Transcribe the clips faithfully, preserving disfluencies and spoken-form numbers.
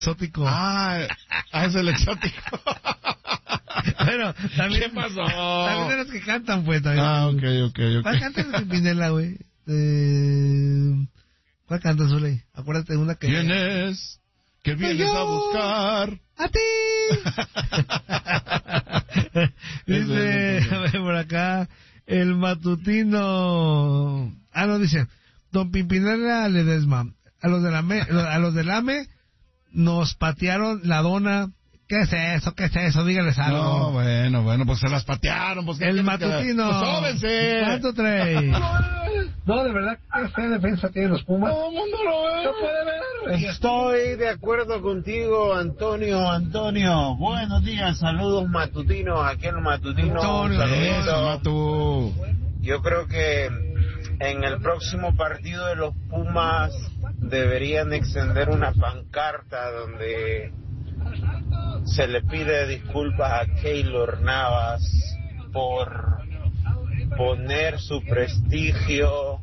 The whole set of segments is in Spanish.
exótico. Ah, ah, es el exótico. Bueno, también, ¿qué pasó? También de los que cantan, pues. También. Ah, ok, ok, ok. ¿Cuál canta de Pimpinela, güey? Eh, ¿Cuál canta, Zuley? Acuérdate de una que... ¿Quién es? ¿Qué vienes yo, a buscar? ¡A ti! Dice, a ver, por acá, el matutino... Ah, no, dice, don Pimpinela Ledesma, a los de la me, a los del A M E nos patearon la dona. ¿Qué es eso? ¿Qué es eso? Dígales algo. No, bueno, bueno, pues se las patearon. Pues, el matutino. Pues sóbense. ¿Cuánto trae? No, de verdad, ¿qué fe de defensa tienen los Pumas? Todo el mundo lo ve. No puede ver. Estoy de acuerdo contigo, Antonio. Antonio, buenos días, saludos matutinos. Aquí en el matutino. Antonio, saludito. Matu. Yo creo que en el próximo partido de los Pumas deberían extender una pancarta donde se le pide disculpas a Keylor Navas por poner su prestigio,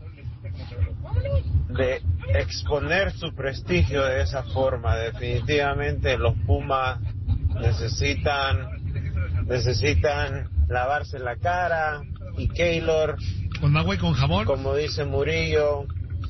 de exponer su prestigio de esa forma. Definitivamente los Pumas necesitan necesitan lavarse la cara, y Keylor, con agua y con jabón, como dice Murillo,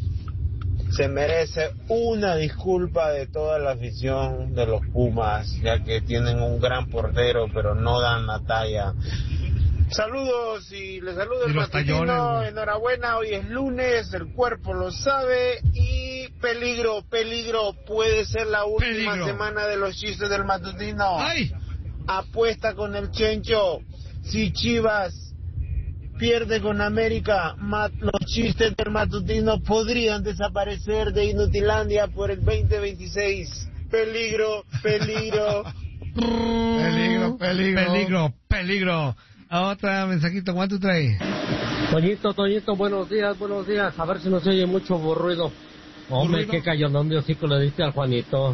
se merece una disculpa de toda la afición de los Pumas, ya que tienen un gran portero pero no dan la talla. Saludos y les saludo el matutino. Enhorabuena, hoy es lunes, el cuerpo lo sabe. Y peligro, peligro, puede ser la última peligro. semana de los chistes del matutino. ¡Ay! Apuesta con el Chencho. Si Chivas pierde con América, mat, los chistes del matutino podrían desaparecer de Inutilandia por el veinte veintiséis. Peligro, peligro. Peligro, peligro. Peligro, peligro. A otra mensajito, ¿cuánto trae? Toñito, Toñito, buenos días, buenos días. A ver si no se oye mucho ruido. Hombre, ¿ruido? Qué cayonón de hocico le diste al Juanito.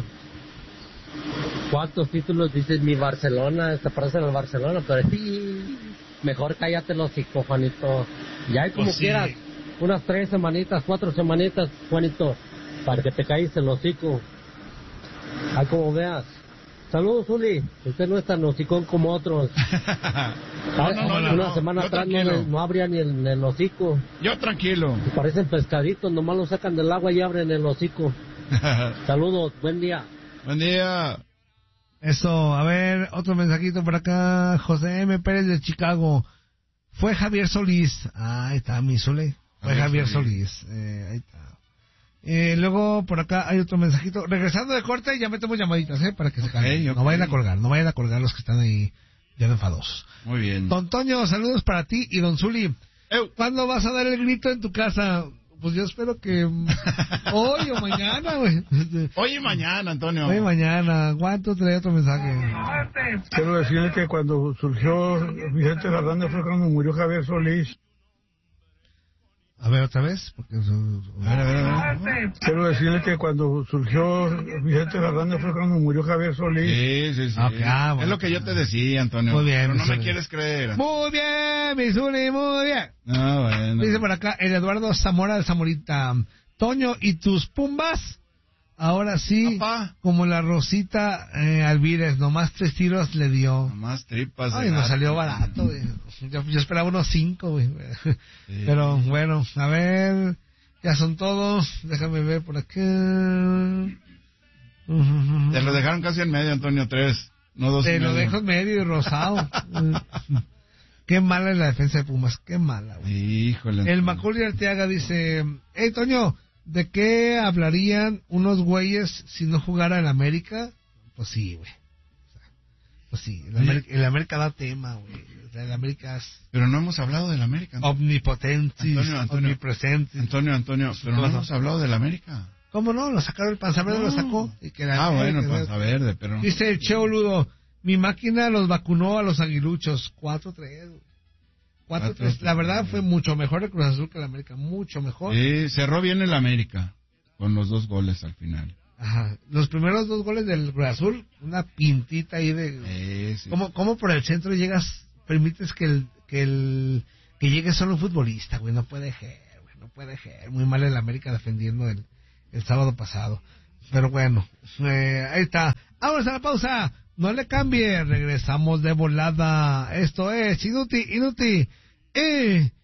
¿Cuántos títulos dices mi Barcelona? Te parecen al Barcelona, pero sí, mejor cállate el hocico, Juanito. Ya hay como pues sí. quieras, unas tres semanitas, cuatro semanitas, Juanito, para que te caigas el hocico. Ahí como veas. Saludos, Uli. Usted no es tan hocicón como otros. no, no, no, Una no, semana no, atrás no, no abrían ni el, el hocico. Yo tranquilo. Parecen pescaditos, nomás lo sacan del agua y abren el hocico. Saludos, buen día. Buen día. Eso, a ver, otro mensajito por acá. José M. Pérez de Chicago. Fue Javier Solís. Ah, ahí está, mi Sole. Fue Javier, Javier Solís. Solís. Eh, ahí está. Eh, luego por acá hay otro mensajito. Regresando de corte, ya metemos llamaditas, ¿eh? Para que se calmen. Okay, okay. No vayan a colgar, no vayan a colgar los que están ahí ya enfadosos. Muy bien. Don Toño, saludos para ti y don Zuli. Eu. ¿Cuándo vas a dar el grito en tu casa? Pues yo espero que hoy o mañana, güey. Hoy y mañana, Antonio. Hoy y mañana. ¿Cuánto trae otro mensaje? Quiero decirle que cuando surgió Vicente Fernández fue cuando murió Javier Solís. A ver, otra vez. Porque... A ver, a ver, a ver. Quiero decirle que cuando surgió Vicente Fernández fue cuando murió Javier Solís. Sí, sí, sí. Okay, ah, bueno. Es lo que yo te decía, Antonio. Muy bien. Pero no Zuli. me quieres creer. Muy bien, mi Zuli, muy bien. Ah, bueno. Dice por acá el Eduardo Zamora de Zamorita. Toño, ¿y tus Pumbas? Ahora sí, Papá. Como la Rosita eh, Alvírez, nomás tres tiros le dio. Nomás tripas. Ay, nos salió barato, güey. Yo, yo esperaba unos cinco, güey. Sí. Pero bueno, a ver, ya son todos. Déjame ver por acá. Te lo dejaron casi en medio, Antonio, tres. No dos. Te lo dejo en medio y rosado. Qué mala es la defensa de Pumas, qué mala, güey. Híjole. El Macaulay Arteaga dice, hey, Toño, ¿de qué hablarían unos güeyes si no jugara el América? Pues sí, güey. O sea, pues sí, el América, el América da tema, güey. O sea, el América es... Pero no hemos hablado del América. ¿No? Omnipotentis, Antonio, Antonio, omnipresente. Antonio, Antonio, pero no hemos hablado del América. ¿Cómo no? Lo sacaron, el Panza Verde no. lo sacó. Y que ah, bueno, el Panza Verde, pero... Dice el Cheo Ludo, mi máquina los vacunó a los aguiluchos. cuatro tres, güey. cuatro tres. La verdad fue mucho mejor el Cruz Azul que el América, mucho mejor. Sí, cerró bien el América con los dos goles al final. Ajá, los primeros dos goles del Cruz Azul, una pintita ahí de... Sí, sí. ¿Cómo, cómo por el centro llegas, permites que el que el que llegue solo un futbolista, güey? No puede ser, güey, no puede ser. Muy mal el América defendiendo el, el sábado pasado. Pero bueno, eh, ahí está. Vamos a la pausa. No le cambie. Regresamos de volada. Esto es Inuti, Inuti. Eh,